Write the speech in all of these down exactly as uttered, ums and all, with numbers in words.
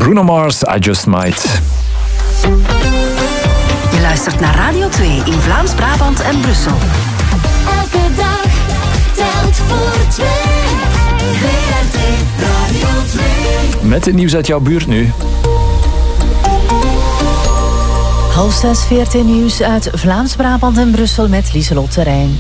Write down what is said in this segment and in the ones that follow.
Bruno Mars, I Just Might. Je luistert naar Radio twee in Vlaams-Brabant en Brussel. Elke dag telt voor twee. V R T Radio twee. Met het nieuws uit jouw buurt nu. Half zes V R T nieuws uit Vlaams-Brabant en Brussel met Lieselot Terrein.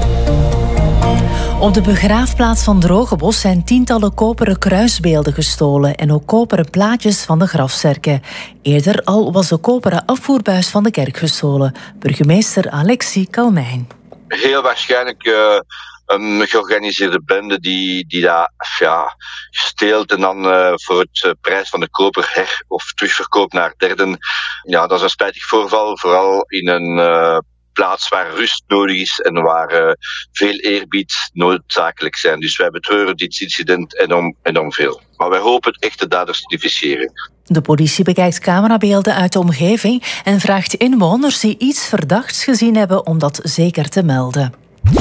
Op de begraafplaats van Drogebos zijn tientallen koperen kruisbeelden gestolen en ook koperen plaatjes van de grafzerken. Eerder al was de koperen afvoerbuis van de kerk gestolen. Burgemeester Alexis Kalmijn. Heel waarschijnlijk uh, een georganiseerde bende die, die dat ja, steelt en dan uh, voor het uh, prijs van de koper her- of terugverkoopt naar derden. Ja, dat is een spijtig voorval, vooral in een uh, plaats waar rust nodig is en waar uh, veel eerbied noodzakelijk zijn. Dus wij betreuren dit incident enorm, enorm veel. Maar wij hopen het echte daders te identificeren. De politie bekijkt camerabeelden uit de omgeving en vraagt inwoners die iets verdachts gezien hebben om dat zeker te melden.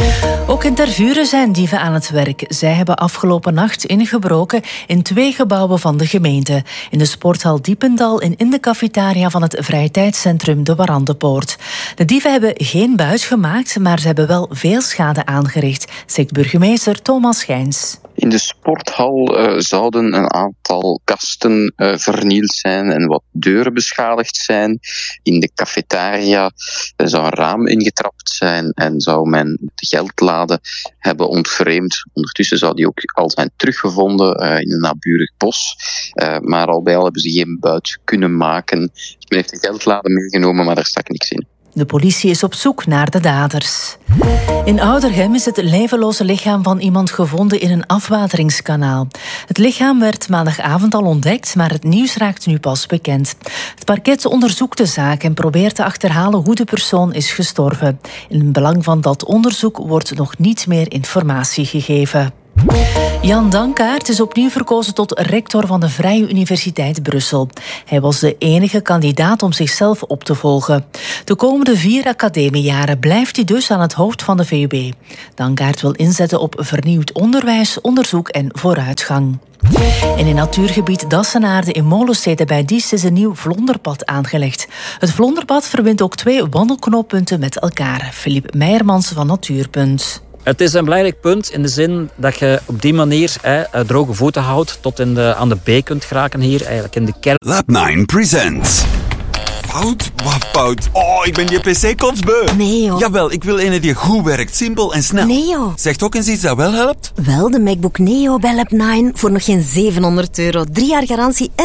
Ook in Tervuren zijn dieven aan het werk. Zij hebben afgelopen nacht ingebroken in twee gebouwen van de gemeente. In de sporthal Diependal en in de cafetaria van het vrije tijdscentrum De Warandenpoort. De dieven hebben geen buit gemaakt, maar ze hebben wel veel schade aangericht, zegt burgemeester Thomas Gijns. In de sporthal uh, zouden een aantal kasten uh, vernield zijn en wat deuren beschadigd zijn. In de cafetaria uh, zou een raam ingetrapt zijn en zou men de geldlade hebben ontvreemd. Ondertussen zou die ook al zijn teruggevonden uh, in een naburig bos. Uh, maar al bij al hebben ze geen buit kunnen maken. Dus men heeft de geldlade meegenomen, maar daar stak niks in. De politie is op zoek naar de daders. In Oudergem is het levenloze lichaam van iemand gevonden in een afwateringskanaal. Het lichaam werd maandagavond al ontdekt, maar het nieuws raakt nu pas bekend. Het parket onderzoekt de zaak en probeert te achterhalen hoe de persoon is gestorven. In het belang van dat onderzoek wordt nog niet meer informatie gegeven. Jan Dankaert is opnieuw verkozen tot rector van de Vrije Universiteit Brussel. Hij was de enige kandidaat om zichzelf op te volgen. De komende vier academiejaren blijft hij dus aan het hoofd van de V U B. Dankaert wil inzetten op vernieuwd onderwijs, onderzoek en vooruitgang. En in natuurgebied Dassenaarde in Molenstede bij Diest is een nieuw vlonderpad aangelegd. Het vlonderpad verbindt ook twee wandelknooppunten met elkaar. Philippe Meijermans van Natuurpunt. Het is een belangrijk punt in de zin dat je op die manier hè, droge voeten houdt tot in de, aan de beek kunt geraken hier, eigenlijk in de kern. Lab nine presents. Fout? Wat fout? Oh, ik ben die P C-kotsbeu. Nee, joh. Jawel, ik wil een die goed werkt, simpel en snel. Nee, joh. Zegt ook eens iets dat wel helpt? Wel, de MacBook Neo bij Lab nine voor nog geen zevenhonderd euro. Drie jaar garantie en